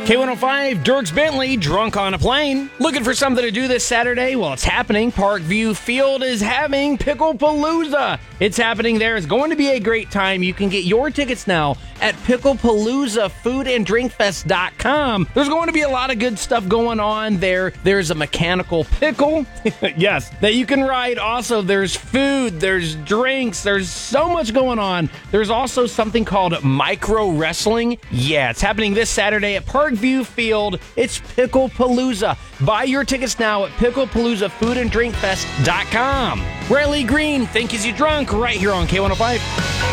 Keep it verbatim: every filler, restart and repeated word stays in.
K one oh five, Dierks Bentley, drunk on a plane. Looking for something to do this Saturday? Well, it's happening. Parkview Field is having Picklepalooza. It's happening there. It's going to be a great time. You can get your tickets now at pickle palooza food and drink fest dot com. There's going to be a lot of good stuff going on there. There's a mechanical pickle, yes, that you can ride. Also, there's food, there's drinks, there's so much going on. There's also something called micro wrestling. Yeah, it's happening this Saturday at Parkview Field. It's Picklepalooza. Buy your tickets now at pickle palooza food and drink fest dot com. Riley Green, Think Is You Drunk, right here on K one oh five.